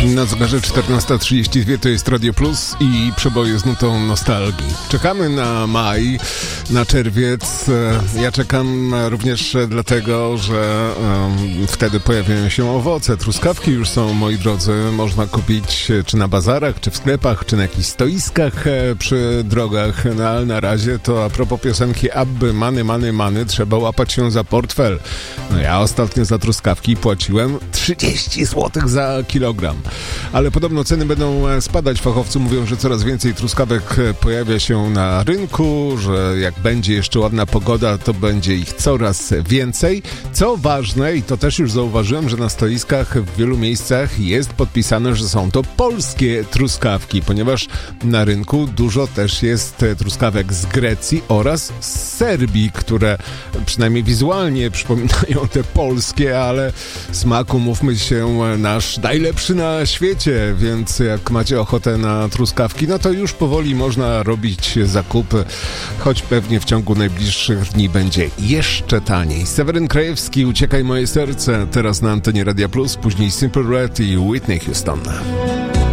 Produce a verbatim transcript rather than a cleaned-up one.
Na zegarze czternasta trzydzieści dwa to jest Radio Plus i przeboje z nutą nostalgii. Czekamy na maj, na czerwiec. Ja czekam również dlatego, że um, wtedy pojawiają się owoce. Truskawki już są, moi drodzy, można kupić czy na bazarach, czy w sklepach, czy na jakichś stoiskach przy drogach. No ale na razie to a propos piosenki Abby, many, many, many, trzeba łapać się za portfel. No ja ostatnio za truskawki płaciłem trzydzieści złotych za kilogram. Ale podobno ceny będą spadać. Fachowcy mówią, że coraz więcej truskawek pojawia się na rynku, że jak będzie jeszcze ładna pogoda, to będzie ich coraz więcej. Co ważne, i to też już zauważyłem, że na stoiskach w wielu miejscach jest podpisane, że są to polskie truskawki, ponieważ na rynku dużo też jest truskawek z Grecji oraz z Serbii, które przynajmniej wizualnie przypominają te polskie, ale smaku, mówmy się, nasz najlepszy na świecie, więc jak macie ochotę na truskawki, no to już powoli można robić zakupy, choć pewnie w ciągu najbliższych dni będzie jeszcze taniej. Seweryn Krajewski, Uciekaj moje serce, teraz na antenie Radia Plus, później Simple Red i Whitney Houston.